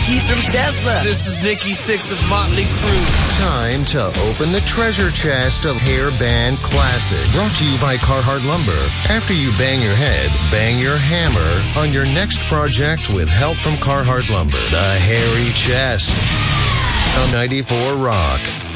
Keith from Tesla. This is Nikki Sixx of Motley Crue. Time to open the treasure chest of hair band classics. Brought to you by Carhartt Lumber. After you bang your head, bang your hammer on your next project with help from Carhartt Lumber. The Hairy Chest on 94 Rock.